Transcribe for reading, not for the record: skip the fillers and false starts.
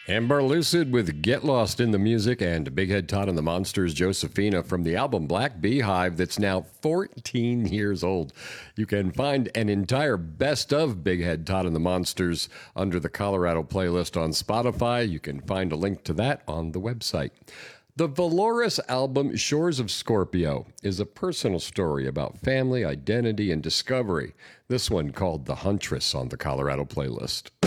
Amber Lucid with Get Lost in the Music and Big Head Todd and the Monsters' Josephina from the album Black Beehive that's now 14 years old. You can find an entire best of Big Head Todd and the Monsters under the Colorado playlist on Spotify. You can find a link to that on the website. The Valoris album Shores of Scorpio is a personal story about family, identity, and discovery. This one called The Huntress on the Colorado playlist.